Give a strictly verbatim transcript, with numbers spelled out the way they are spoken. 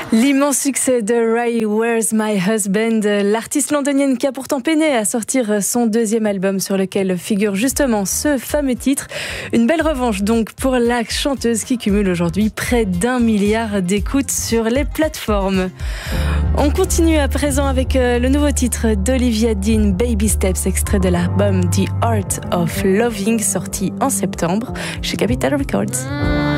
L'immense succès de Ray, Where's My Husband, l'artiste londonienne qui a pourtant peiné à sortir son deuxième album sur lequel figure justement ce fameux titre. Une belle revanche donc pour la chanteuse qui cumule aujourd'hui près d'un milliard d'écoutes sur les plateformes. On continue à présent avec le nouveau titre d'Olivia Dean, Baby Steps, extrait de l'album The Art of Loving, sorti en septembre chez Capitol Records.